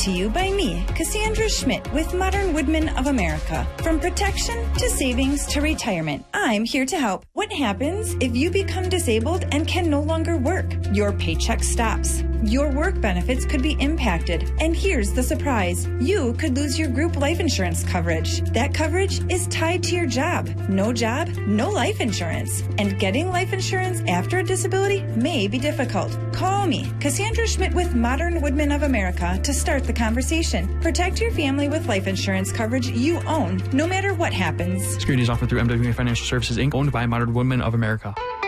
to you by me, Cassandra Schmidt, with Modern Woodmen of America. From protection to savings to retirement, I'm here to help. What happens if you become disabled and can no longer work? Your paycheck stops. Your work benefits could be impacted. And here's the surprise. You could lose your group life insurance coverage. That coverage is tied to your job. No job, no life insurance. And getting life insurance after a disability may be difficult. Call me, Cassandra Schmidt with Modern Woodmen of America, to start the conversation. Protect your family with life insurance coverage you own, no matter what happens. Securities offered through MWA Financial Services, Inc., owned by Modern Woodmen of America.